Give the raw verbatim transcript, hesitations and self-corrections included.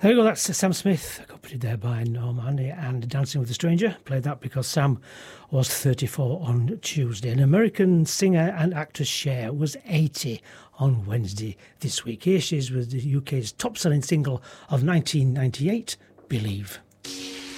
There you go, that's Sam Smith, accompanied there by Norm Andy, and Dancing with a Stranger. Played that because Sam was thirty-four on Tuesday. And American singer and actress Cher was eighty on Wednesday this week. Here she is with the U K's top-selling single of nineteen ninety-eight, Believe.